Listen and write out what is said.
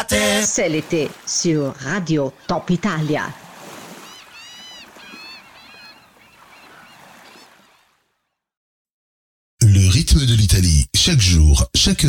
terre. C'est l'été sur Radio Top Italia. Le rythme de l'Italie, chaque jour, chaque